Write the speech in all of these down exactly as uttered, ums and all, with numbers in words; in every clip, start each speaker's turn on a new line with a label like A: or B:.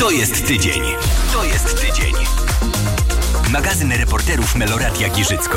A: To jest tydzień. To jest tydzień. Magazyn reporterów Meloradia Giżycko.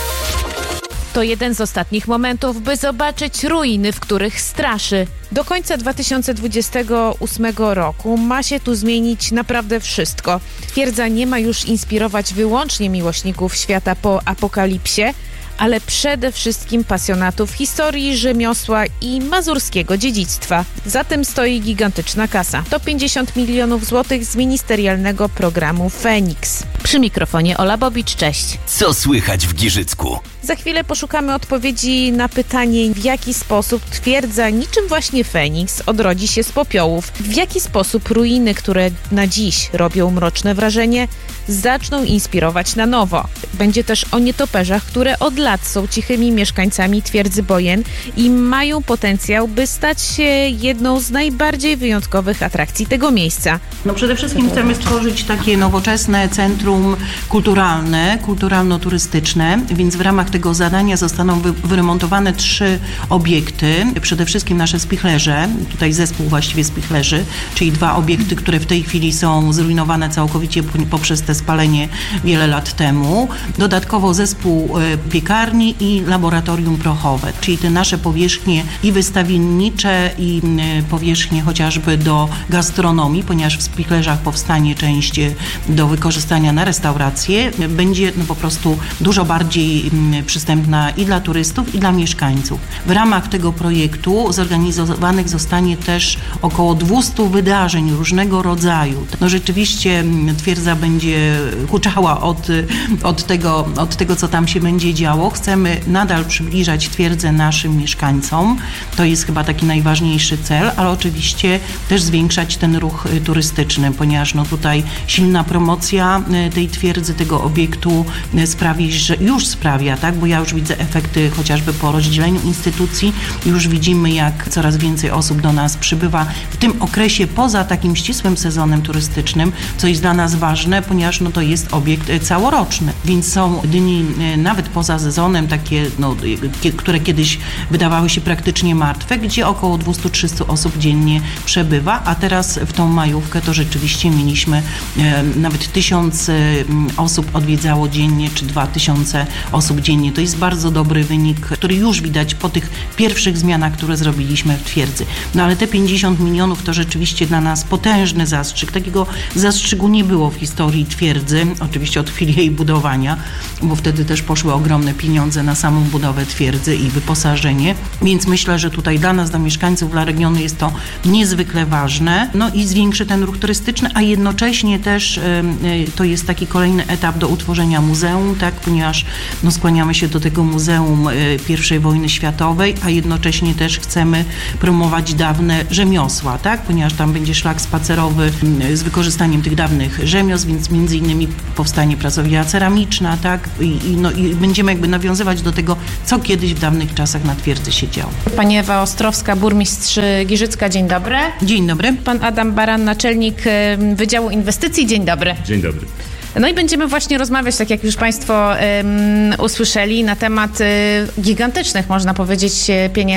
B: To jeden z ostatnich momentów, by zobaczyć ruiny, w których straszy. Do końca dwa tysiące dwudziestego ósmego roku ma się tu zmienić naprawdę wszystko. Twierdza nie ma już inspirować wyłącznie miłośników świata po apokalipsie, ale przede wszystkim pasjonatów historii, rzemiosła i mazurskiego dziedzictwa. Za tym stoi gigantyczna kasa. To pięćdziesiąt milionów złotych z ministerialnego programu Feniks. Przy mikrofonie Ola Bobicz, cześć.
A: Co słychać w Giżycku?
B: Za chwilę poszukamy odpowiedzi na pytanie, w jaki sposób twierdza niczym właśnie Feniks odrodzi się z popiołów. W jaki sposób ruiny, które na dziś robią mroczne wrażenie, zaczną inspirować na nowo. Będzie też o nietoperzach, które od lat są cichymi mieszkańcami twierdzy Bojen i mają potencjał, by stać się jedną z najbardziej wyjątkowych atrakcji tego miejsca.
C: No przede wszystkim chcemy stworzyć takie nowoczesne centrum kulturalne, kulturalno-turystyczne, więc w ramach tego zadania zostaną wy- wyremontowane trzy obiekty. Przede wszystkim nasze spichlerze, tutaj zespół właściwie spichlerzy, czyli dwa obiekty, które w tej chwili są zrujnowane całkowicie poprzez te spalenie wiele lat temu. Dodatkowo zespół y, piekarni i laboratorium prochowe, czyli te nasze powierzchnie i wystawiennicze, i y, powierzchnie chociażby do gastronomii, ponieważ w spichlerzach powstanie część do wykorzystania na restaurację, będzie no, po prostu dużo bardziej y, przystępna i dla turystów, i dla mieszkańców. W ramach tego projektu zorganizowanych zostanie też około dwieście wydarzeń różnego rodzaju. No rzeczywiście twierdza będzie huczała od, od, tego, od tego, co tam się będzie działo. Chcemy nadal przybliżać twierdzę naszym mieszkańcom. To jest chyba taki najważniejszy cel, ale oczywiście też zwiększać ten ruch turystyczny, ponieważ no tutaj silna promocja tej twierdzy, tego obiektu sprawi, że już sprawia, tak? Bo ja już widzę efekty chociażby po rozdzieleniu instytucji. Już widzimy, jak coraz więcej osób do nas przybywa w tym okresie poza takim ścisłym sezonem turystycznym, co jest dla nas ważne, ponieważ no to jest obiekt całoroczny, więc są dni nawet poza sezonem takie, no, które kiedyś wydawały się praktycznie martwe, gdzie około dwieście trzysta osób dziennie przebywa, a teraz w tą majówkę to rzeczywiście mieliśmy e, nawet tysiąc e, osób odwiedzało dziennie, czy dwa tysiące osób dziennie. To jest bardzo dobry wynik, który już widać po tych pierwszych zmianach, które zrobiliśmy w twierdzy. No ale te pięćdziesiąt milionów to rzeczywiście dla nas potężny zastrzyk. Takiego zastrzyku nie było w historii twierdzy, oczywiście od chwili jej budowania, bo wtedy też poszły ogromne pieniądze na samą budowę twierdzy i wyposażenie, więc myślę, że tutaj dla nas, dla mieszkańców, dla regionu jest to niezwykle ważne, no i zwiększy ten ruch turystyczny, a jednocześnie też y, y, to jest taki kolejny etap do utworzenia muzeum, tak, ponieważ no, skłaniamy się do tego muzeum y, pierwszej wojny światowej, a jednocześnie też chcemy promować dawne rzemiosła, tak, ponieważ tam będzie szlak spacerowy y, z wykorzystaniem tych dawnych rzemiosł, więc między innymi powstanie pracownia ceramiczna, tak, i, i, no, i będziemy jakby nawiązywać do tego, co kiedyś w dawnych czasach na twierdzy się działo.
B: Pani Ewa Ostrowska, burmistrz Giżycka, dzień dobry.
C: Dzień dobry.
B: Pan Adam Baran, naczelnik Wydziału Inwestycji, dzień dobry.
D: Dzień dobry.
B: No i będziemy właśnie rozmawiać, tak jak już Państwo um, usłyszeli, na temat y, gigantycznych, można powiedzieć, pieniędzy